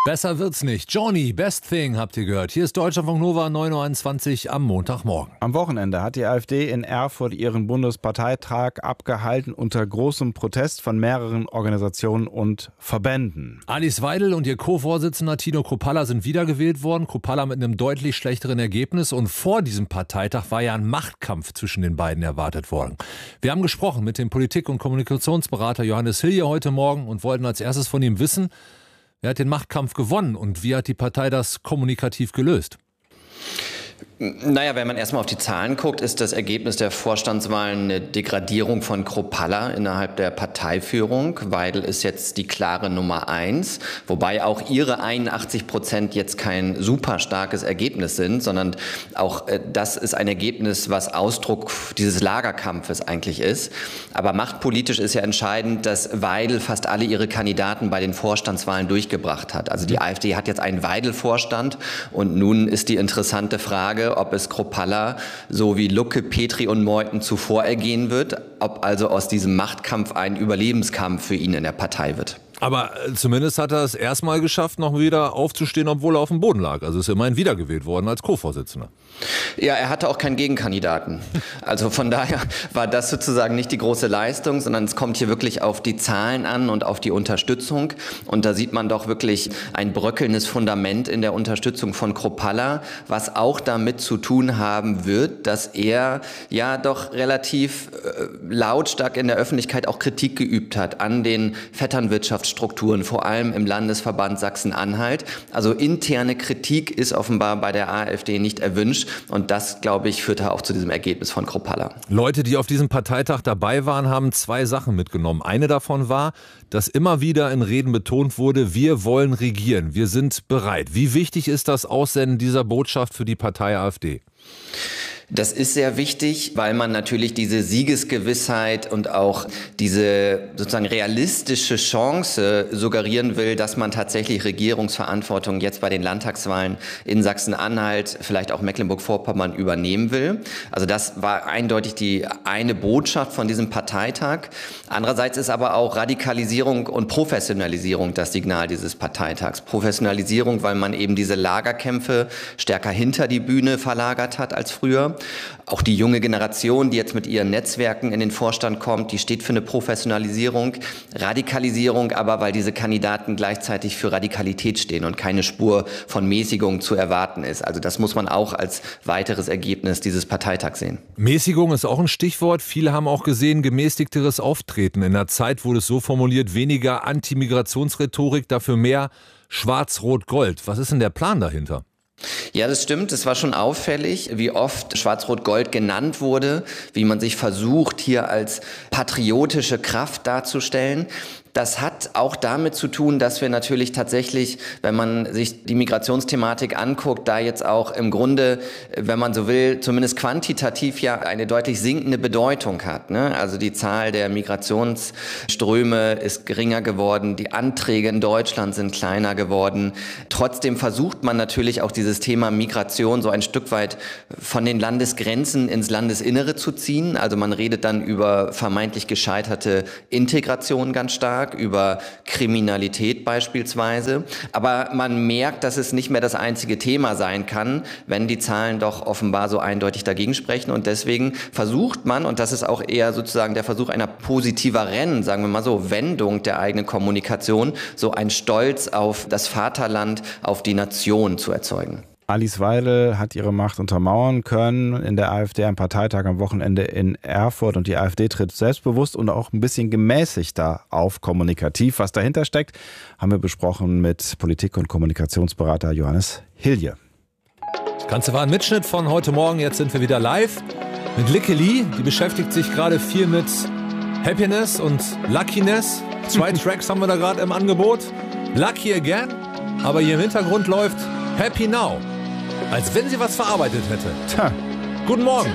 Besser wird's nicht. Johnny, Best Thing habt ihr gehört. Hier ist Deutschlandfunk Nova 9.21 Uhr am Montagmorgen. Am Wochenende hat die AfD in Erfurt ihren Bundesparteitag abgehalten unter großem Protest von mehreren Organisationen und Verbänden. Alice Weidel und ihr Co-Vorsitzender Tino Kruppalla sind wiedergewählt worden. Kruppalla mit einem deutlich schlechteren Ergebnis. Und vor diesem Parteitag war ja ein Machtkampf zwischen den beiden erwartet worden. Wir haben gesprochen mit dem Politik- und Kommunikationsberater Johannes Hilje heute Morgen und wollten als erstes von ihm wissen, wer hat den Machtkampf gewonnen und wie hat die Partei das kommunikativ gelöst? Naja, wenn man erstmal auf die Zahlen guckt, ist das Ergebnis der Vorstandswahlen eine Degradierung von Kruppalla innerhalb der Parteiführung. Weidel ist jetzt die klare Nummer 1, wobei auch ihre 81% jetzt kein super starkes Ergebnis sind, sondern auch das ist ein Ergebnis, was Ausdruck dieses Lagerkampfes eigentlich ist. Aber machtpolitisch ist ja entscheidend, dass Weidel fast alle ihre Kandidaten bei den Vorstandswahlen durchgebracht hat. Also die AfD hat jetzt einen Weidel-Vorstand und nun ist die interessante Frage, ob es Kruppalla so wie Lucke, Petri und Meuthen zuvor ergehen wird, ob also aus diesem Machtkampf ein Überlebenskampf für ihn in der Partei wird. Aber zumindest hat er es erstmal geschafft, noch wieder aufzustehen, obwohl er auf dem Boden lag. Also ist immerhin wiedergewählt worden als Co-Vorsitzender. Ja, er hatte auch keinen Gegenkandidaten. Also von daher war das sozusagen nicht die große Leistung, sondern es kommt hier wirklich auf die Zahlen an und auf die Unterstützung. Und da sieht man doch wirklich ein bröckelndes Fundament in der Unterstützung von Kruppalla, was auch damit zu tun haben wird, dass er ja doch relativ lautstark in der Öffentlichkeit auch Kritik geübt hat an den Vetternwirtschaftsstrukturen, vor allem im Landesverband Sachsen-Anhalt. Also interne Kritik ist offenbar bei der AfD nicht erwünscht. Und das, glaube ich, führte auch zu diesem Ergebnis von Kruppalla. Leute, die auf diesem Parteitag dabei waren, haben 2 Sachen mitgenommen. Eine davon war, dass immer wieder in Reden betont wurde, wir wollen regieren, wir sind bereit. Wie wichtig ist das Aussenden dieser Botschaft für die Partei AfD? Das ist sehr wichtig, weil man natürlich diese Siegesgewissheit und auch diese sozusagen realistische Chance suggerieren will, dass man tatsächlich Regierungsverantwortung jetzt bei den Landtagswahlen in Sachsen-Anhalt, vielleicht auch Mecklenburg-Vorpommern übernehmen will. Also das war eindeutig die eine Botschaft von diesem Parteitag. Andererseits ist aber auch Radikalisierung und Professionalisierung das Signal dieses Parteitags. Professionalisierung, weil man eben diese Lagerkämpfe stärker hinter die Bühne verlagert hat als früher. Auch die junge Generation, die jetzt mit ihren Netzwerken in den Vorstand kommt, die steht für eine Professionalisierung, Radikalisierung, aber weil diese Kandidaten gleichzeitig für Radikalität stehen und keine Spur von Mäßigung zu erwarten ist. Also das muss man auch als weiteres Ergebnis dieses Parteitags sehen. Mäßigung ist auch ein Stichwort. Viele haben auch gesehen, gemäßigteres Auftreten. In der Zeit wurde es so formuliert, weniger Antimigrationsrhetorik, dafür mehr Schwarz-Rot-Gold. Was ist denn der Plan dahinter? Ja, das stimmt. Es war schon auffällig, wie oft Schwarz-Rot-Gold genannt wurde, wie man sich versucht, hier als patriotische Kraft darzustellen. Das hat auch damit zu tun, dass wir natürlich tatsächlich, wenn man sich die Migrationsthematik anguckt, da jetzt auch im Grunde, wenn man so will, zumindest quantitativ ja eine deutlich sinkende Bedeutung hat, ne? Also die Zahl der Migrationsströme ist geringer geworden, die Anträge in Deutschland sind kleiner geworden. Trotzdem versucht man natürlich auch dieses Thema Migration so ein Stück weit von den Landesgrenzen ins Landesinnere zu ziehen. Also man redet dann über vermeintlich gescheiterte Integration ganz stark, über Kriminalität beispielsweise. Aber man merkt, dass es nicht mehr das einzige Thema sein kann, wenn die Zahlen doch offenbar so eindeutig dagegen sprechen. Und deswegen versucht man, und das ist auch eher sozusagen der Versuch einer positiveren, sagen wir mal so, Wendung der eigenen Kommunikation, so ein Stolz auf das Vaterland, auf die Nation zu erzeugen. Alice Weidel hat ihre Macht untermauern können in der AfD am Parteitag am Wochenende in Erfurt. Und die AfD tritt selbstbewusst und auch ein bisschen gemäßigter auf kommunikativ. Was dahinter steckt, haben wir besprochen mit Politik- und Kommunikationsberater Johannes Hilje. Das Ganze war ein Mitschnitt von heute Morgen. Jetzt sind wir wieder live mit Likke Lee. Die beschäftigt sich gerade viel mit Happiness und Luckiness. 2 Tracks haben wir da gerade im Angebot. Lucky Again, aber hier im Hintergrund läuft Happy Now. Als wenn sie was verarbeitet hätte. Guten Morgen.